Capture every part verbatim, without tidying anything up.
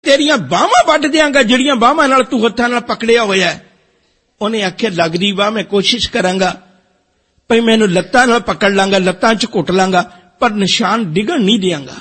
तेरियां बाहां वड्ड दियांगा जिहड़ियां बाहां नाल तू हत्थां नाल पकड़िया होया है। उन्हें आख्या लगदी बाह मैं कोशिश करांगा भई मैनू लत्तां नाल पकड़ लांगा, लत्तां च घुट लांगा, पर निशान डिगण नहीं दियांगा।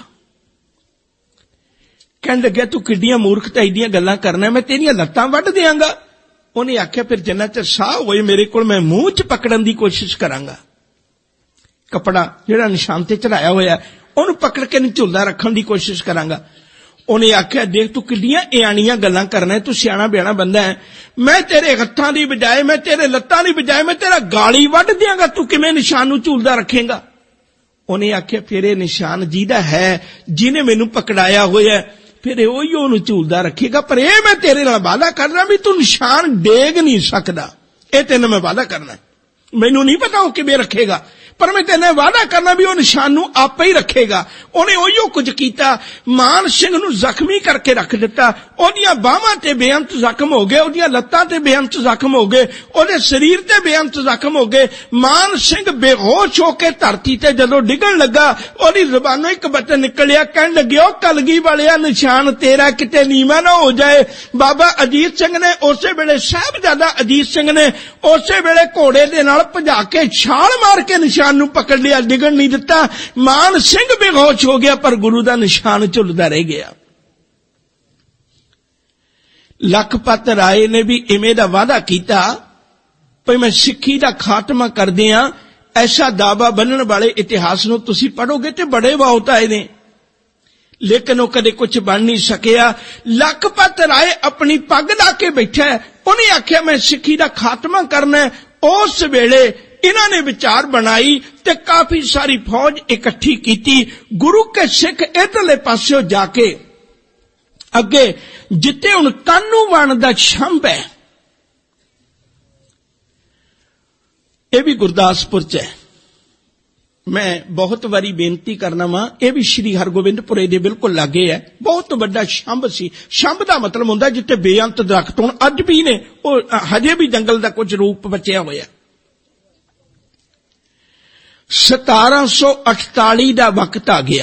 कहन लग्या तू किड्डियां मूर्खताई दियां गल्लां करना, मैं तेरियां लत्तां वड्ड दियांगा। उन्हें आख्या फिर जिन्ना चਿਰ साह होए मेरे कोल मैं मूंह च पकड़न दी कोशिश करांगा। कपड़ा जिहड़ा निशान ते चढ़ाया होया उहनूं पकड़ के झुलदा रखण दी कोशिश करांगा। उन्हें आख्या देख तू किड्डियां इयाणियां गल्लां करना है, तू सियाणा बियाणा बंदा है, मैं तेरे हत्थां दी बजाए मैं तेरे लत्तां दी बजाए मैं तेरा गाली वड्ड दियांगा, तू किवें निशान नूं झूलदा रखेंगा। उन्हें आख्या फिर ये निशान जिहदा है जिन्हें मैनूं पकड़ाया होया है फिर उही ओनूं झूलदा रखेगा, पर यह मैं तेरे नाल वादा करना भी तू निशान डेग नहीं सकदा, ये तेन मैं वादा करना। मैनूं नहीं पता वो किवें रखेगा, पर मैं तेने वादा करना भी वह निशान नूं आपे ही रखेगा। उन्हें उही कुछ कीता, मान सिंह नूं जख्मी करके रख दिता, ओहदियां बाहां ते बेअंत जख्म हो गए, ओहदियां लत्तां ते बेअंत जख्म हो गए, ओहदे शरीर ते बेअंत जख्म हो गए। मान सिंह बेहोश होके धरती ते जदों डिगण लगा ओहदी ज़बानों एक बचन निकलिया, कहण लग्या ओ कलगी वालिया निशान तेरा किते नीवा ना हो जाए। बाबा अजीत सिंह ने उसे वेले साहिबजादा अजीत सिंह ने उसे वेले घोड़े दे नाल भजा के छाल मार के निशान नूं पकड़ लिया, डिगण नहीं दिता। मान सिंह बेहोश हो गया पर गुरु दा निशान झुलदा रह गया। लखपत राय ने भी इवें दा वादा कीता भई मैं सिक्खी दा खात्मा कर दियां। ऐसा दावा बनण वाले इतिहास नूं तुसीं पढ़ोगे ते बड़े बहुत आए ने, लेकिन वह कदे कुछ बन नहीं सकिया। लखपत राय अपनी पग ला के बैठा है, उन्हें आख्या मैं सिक्खी दा खात्मा करना है। उस वेले इन्हां ने विचार बनाई ते काफी सारी फौज इकट्ठी कीती। गुरु के सिख इधरले पास्यों जाके अगे जिते हुण कानूवान दा छंभ है, यह भी गुरदासपुर च है। मैं बहुत बारी बेनती करना वा, यह भी श्री हरगोबिंदपुरे दे बिल्कुल लागे है। बहुत बड़ा छंभ सी। छंभ दा मतलब हुंदा जिथे बेअंत दरख्त हुण अज भी ने, हजे भी जंगल दा कुछ रूप बचिया होया। सतारा सौ अठताली का वक्त आ गया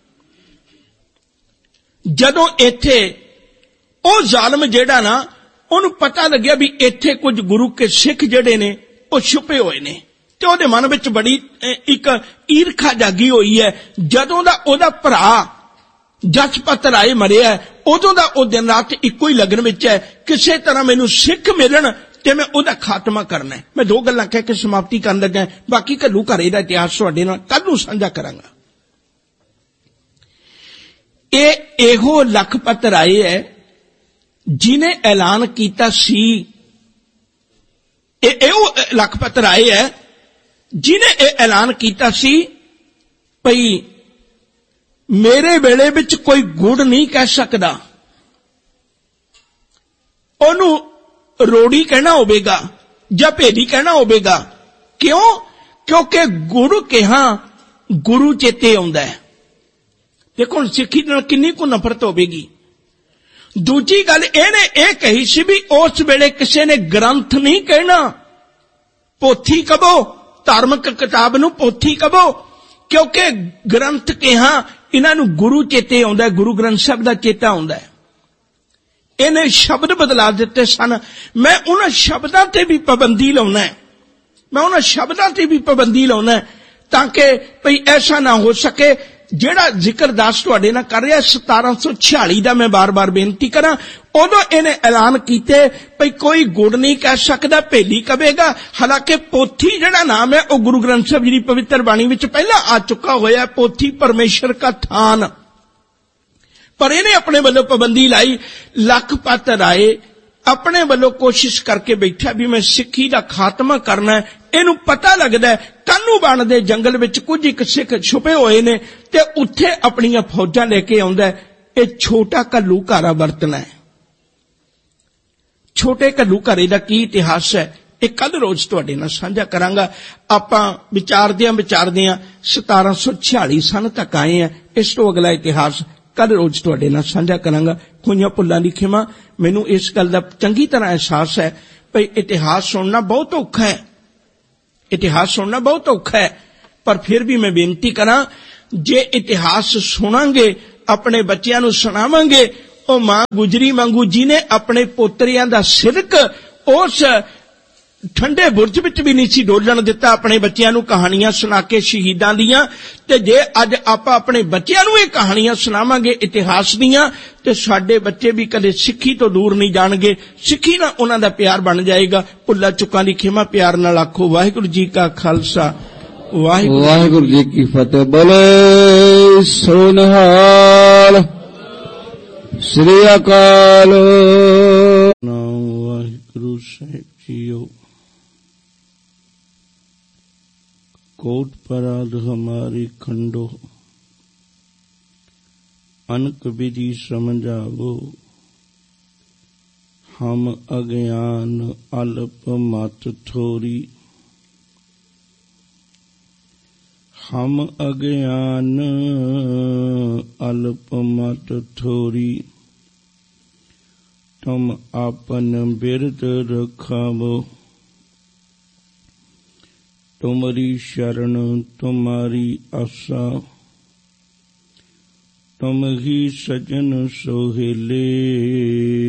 जदों इत्थे ओ जालम जेड़ा ना उन्होंने पता लग्या भी इत्थे कुछ गुरु के सिख जेड़े ने वो छुपे हुए ने, ते ओहदे मन विच बड़ी एक ईरखा जागी हुई है। जदों दा ओहदा भरा जसपत राय मरिया उदों दा ओ दिन रात इक्को ही लगन विच है, किसे तरह मैनूं सिख मिलण ते मैं ओहदा खात्मा करना है। मैं दो गल्लां कह के समाप्ति करन लगा, बाकी घल्लू घरे दा इतिहास तुहाडे नाल कल नूं साझा करांगा। ये एहो लखपत राय है जिन्हें ऐलान कीता सी, एहो लखपत राय है जिन्हें ये ऐलान कीता सी भई मेरे वेले विच कोई गुड़ नहीं कह सकदा, ओनू रोड़ी कहना होगा या भेदी कहना होगा। क्यों? क्योंकि गुरु कहा गुरु चेते आउंदा है। देखो सिक्खी नाल किन्नी को नफरत होगी। दूजी गल इहने यह कही सी भी उस वेले किसी ने ग्रंथ नहीं कहना, पोथी कहो, धार्मिक किताब नूं पोथी कहो, क्योंकि ग्रंथ कहा इन्हां नूं गुरु चेते आउंदा है, गुरु ग्रंथ साहिब दा चेता आउंदा है। इन्हें शब्द बदला दिते सन। मैं उन्हां शब्दां ते भी पाबंदी लाउना है, मैं उन्हां शब्दां ते भी पाबंदी लाउना है ताकि भई ऐसा ना हो सके जेड़ा जिक्र दास तुहाडे नाल कर रहा सतारा सौ छियाली का मैं बार बार बेनती करा। उदों इन्हें ऐलान कीते भई कोई गुड़ नहीं कह सकदा, भेली कहेगा। हालांकि पोथी जेड़ा नाम है वह गुरु ग्रंथ साहिब जी की पवित्र बाणी विच पहला आ चुका होया, पोथी परमेश्वर का थान, पर इन्हें अपने वालों पाबंदी लाई। लखपत राय अपने वालों कोशिश करके बैठा भी मैं सिक्खी का खात्मा करना है। इनू पता लगता है कानूवान दे जंगल विच कुछ एक सिख छुपे हुए ने ते उत्थे अपनियां फौजां लेके आउंदा है। ये छोटा घल्लू घारा वरतना है। छोटे घल्लू घारे का की इतिहास है ये कल रोज तुहाडे नाल साझा करांगा। आपां विचारदियां विचारदियां सतारा सौ छियाली सन तक आए हैं। इस तो अगला इतिहास कल रोज तुहाडे नाल साझा करांगा। खुइयां भुल्लां दी खिमा, मैनूं इस गल दा चंगी तरह एहसास है भई इतिहास सुनना बहुत औखा है, इतिहास सुनना बहुत औखा है, पर फिर भी मैं बेनती करां जे इतिहास सुनांगे अपने बच्चियां नूं सुणावांगे ਉਹ ਮਾਂ ਗੁਜਰੀ ਵਾਂਗੂ ਜਿਹਨੇ ਆਪਣੇ ਪੋਤਰਿਆਂ ਦਾ ਸਿਦਕ ਉਸ ਠੰਡੇ ਬੁਰਜ ਵਿੱਚ ਵੀ ਨਹੀਂ ਸੀ ਡੋਲਣ ਦਿੱਤਾ, ਆਪਣੇ ਬੱਚਿਆਂ ਨੂੰ ਕਹਾਣੀਆਂ ਸੁਣਾ ਕੇ ਸ਼ਹੀਦਾਂ ਦੀਆਂ। ਤੇ ਜੇ ਅੱਜ ਆਪਾਂ ਆਪਣੇ ਬੱਚਿਆਂ ਨੂੰ ਇਹ ਕਹਾਣੀਆਂ ਸੁਣਾਵਾਂਗੇ ਇਤਿਹਾਸ ਦੀਆਂ, ਤੇ ਸਾਡੇ ਬੱਚੇ ਵੀ ਕਦੇ ਸਿੱਖੀ ਤੋਂ ਦੂਰ ਨਹੀਂ ਜਾਣਗੇ। ਸਿੱਖੀ ਨਾਲ ਉਹਨਾਂ ਦਾ ਪਿਆਰ ਬਣ ਜਾਏਗਾ। ਭੁੱਲਾਂ ਚੁੱਕਾਂ ਦੀ ਖਿਮਾ ਪਿਆਰ ਨਾਲ ਆਖੋ ਵਾਹਿਗੁਰੂ ਜੀ ਕਾ ਖਾਲਸਾ ਵਾਹਿਗੁਰੂ ਵਾਹਿਗੁਰੂ ਜੀ ਕੀ ਫਤਿਹ। ਬੋਲੇ ਸੋ ਨਿਹਾਲ। ਸ੍ਰੀ ਅਕਾਲ। ਨਾਮ ਵਾਹਿਗੁਰੂ ਸਾਹਿਬ ਜੀਓ। कोट पराध हमारी खंडो, अनक विधि समझावो। हम अज्ञान अल्प मत थोरी, हम अज्ञान अल्प मत थोरी। तुम आपन बिरद रखावो, तुमरी शरण तुम्हारी आशा। तुम ही सजन सोहेले,